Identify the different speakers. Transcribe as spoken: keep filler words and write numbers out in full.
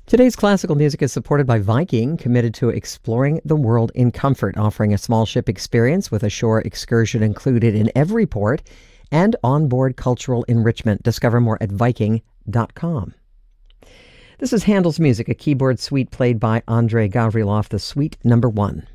Speaker 1: Today's classical music is supported by Viking, committed to exploring the world in comfort, offering a small ship experience with a shore excursion included in every port and onboard cultural enrichment. Discover more at Viking dot com. This is Handel's Music, a keyboard suite played by Andrei Gavrilov, the Suite Number One.